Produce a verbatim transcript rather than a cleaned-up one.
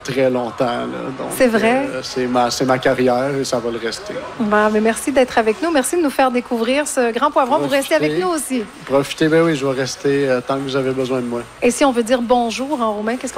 très longtemps. C'est vrai? Euh, c'est ma, c'est ma carrière et ça va le rester. Bon, mais merci d'être avec nous. Merci de nous faire découvrir ce grand poivron. Profitez. Vous restez avec nous aussi. Profitez, bien oui, je vais rester euh, tant que vous avez besoin de moi. Et si on veut dire bonjour en roumain, qu'est-ce qu'on